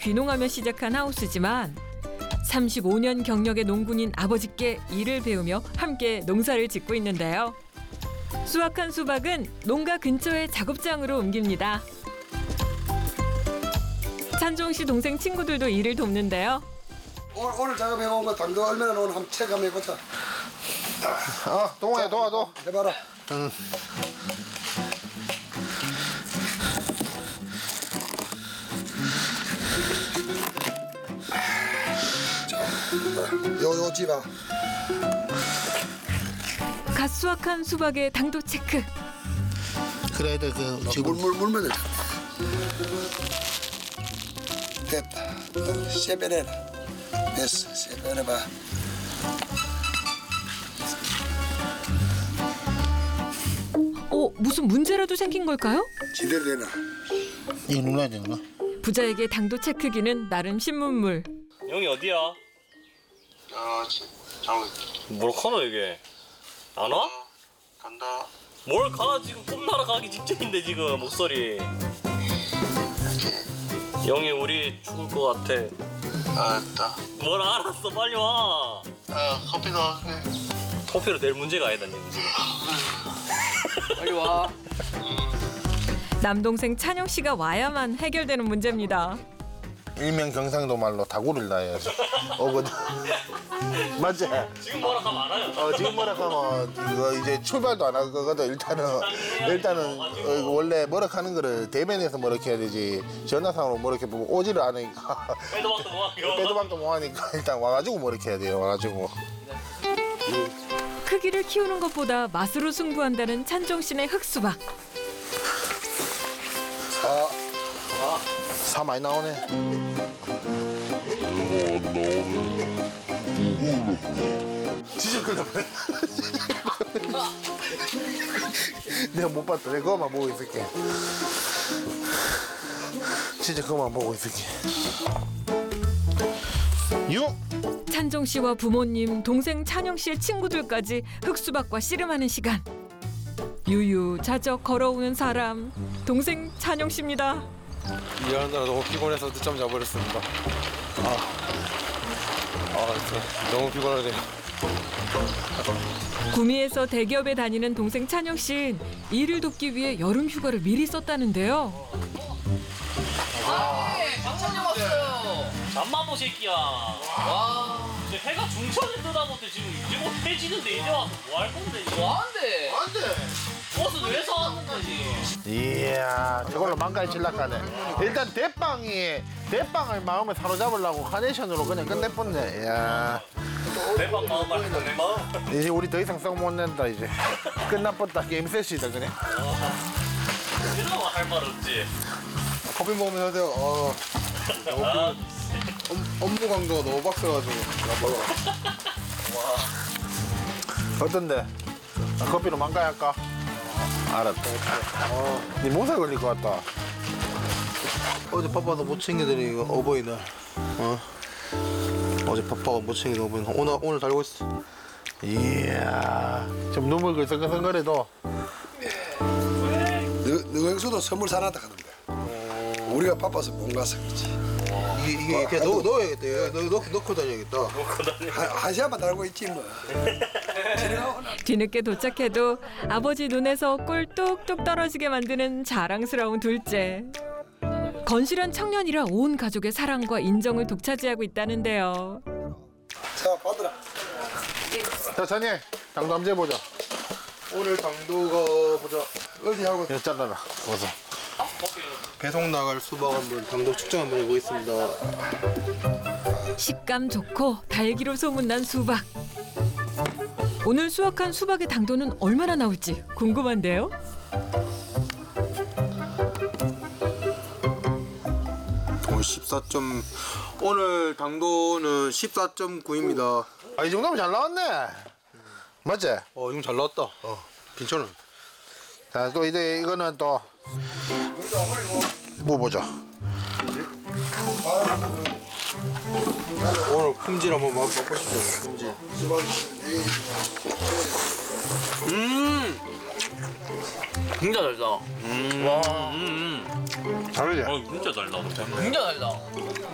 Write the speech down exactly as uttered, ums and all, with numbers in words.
귀농하며 시작한 하우스지만 삼십오 년 경력의 농군인 아버지께 일을 배우며 함께 농사를 짓고 있는데요. 수확한 수박은 농가 근처의 작업장으로 옮깁니다. 찬종 씨 동생 친구들도 일을 돕는데요. 오늘, 오늘 작업해온 거 당도 얼마나 오늘 한번 체감해보자. 어, 동호야 도와줘. 해봐라. 응. 요, 요 집아. 갓 수확한 수박의 당도 체크. 그래야 돼, 그, 물, 물, 물면 돼. 됐다. 세 빼내라. 됐어. 세 빼내봐. 어, 무슨 문제라도 생긴 걸까요? 지대로 되나? 이거 눌러야 되는 거? 부자에게 당도 체크기는 나름 신문물. 형이 어디야? 아, 잘못. 뭘 가노 이게? 안 와? 간다. 뭘 가? 지금 꿈나라 가기 직전인데 지금 목소리. 형이 우리 죽을 것 같아. 알았다. 뭘 알았어, 빨리 와. 아, 커피 넣어줄게. 커피로 낼 문제가 아니다 지금. 빨리 와. 남동생 찬영 씨가 와야만 해결되는 문제입니다. 일명 경상도 말로 다구를 놔야지. 어거든. 맞지? 지금 뭐라 하면 알아요. 어, 지금 뭐라 하면 이거 이제 출발도 안 할 거거든. 일단은 일단은 어, 이거 원래 뭐라 하는 거를 대면에서 뭐라 해야 되지. 전화상으로 뭐라 해 보고 오지를 않으니까. 빼도 박도 뭐 하고. 빼도 박도 뭐 하니까 일단 와가지고 뭐라 해야 돼요. 와가지고. 크기를 키우는 것보다 맛으로 승부한다는 찬종 씨의 흑수박. 사. 사 많이 나오네. 진짜 큰일 났네. 내가 못 봤다. 내가 그거만 보고 있을게. 진짜 그거만 보고 있을게. 육. 찬종 씨와 부모님, 동생 찬영 씨의 친구들까지 흑수박과 씨름하는 시간. 유유자적 걸어오는 사람, 동생 찬영 씨입니다. 일하느라 너무 피곤해서 늦잠 자버렸습니다. 아, 아 진짜 너무 피곤하네요. 구미에서 대기업에 다니는 동생 찬영 씨는 일을 돕기 위해 여름 휴가를 미리 썼다는데요. 박찬영 왔어요. 잠만보 새끼야. 와. 이제 해가 중천에 뜨다 못해 지금 이제 곧 해지는데 이제 와서 뭐 할 건데 지금. 뭐한데? 안 돼. 버스 왜 사왔는 거지? 이야, 저걸로 망가지 칠락하네. 일단 대빵이 대빵을 마음을 사로잡으려고 카네이션으로 그냥 끝내버렸네. 이야, 대박 마음 말고 내 마음. 이제 우리 더 이상 썩 못 낸다 이제. 끝나버렸다. 게임 셋이다 그냥. 이러면 할 말 없지. 커피 먹으면서 하세요. 어, 너무 아, 피곤, 업, 업무 강도가 너무 빡세가지고. 어떤데? 나 커피로 망가야 할까? 알았다. 어, 니 몸살 걸릴 것 같다. 어제 바빠서 못 챙겨드린 이거 어버이날. 어? 어제 바빠가 못 챙겨드린 어버이날. 오늘, 오늘 달고 있어. 이야, 좀 눈물 글썽글썽거려도 너행수도 선물 사놨다 하는데. 우리가 바빠서 못 가서 그렇지. 이게, 이게 그냥 넣어, 넣어야겠다. 이거 넣, 넣, 넣고 다녀야겠다. 한, 한 시간만 달고 있지 뭐. 뒤늦게 도착해도 아버지 눈에서 꿀 뚝뚝 떨어지게 만드는 자랑스러운 둘째. 건실한 청년이라 온 가족의 사랑과 인정을 독차지하고 있다는데요. 자, 받으라. 자, 자네 당도 한번 재보자. 오늘 당도가 보자. 어디 하고 이거 잘라라. 어서. 배송 나갈 수박 한번 당도 측정 한번 해보겠습니다. 식감 좋고 달기로 소문난 수박. 오늘 수확한 수박의 당도는 얼마나 나올지 궁금한데요. 오늘 십사 점 오늘 당도는 십사 점 구입니다. 아, 이 정도면 잘 나왔네. 맞지? 어, 이거 잘 나왔다. 어, 괜찮아. 자, 또 이제 이거는 또 뭐 보자. 오늘 품질 한번 맛- 맛보시죠. 품질. 음, 진짜 달다. 음, 와, 음, 다르지? 음. 어, 진짜 달다. 진짜 달다.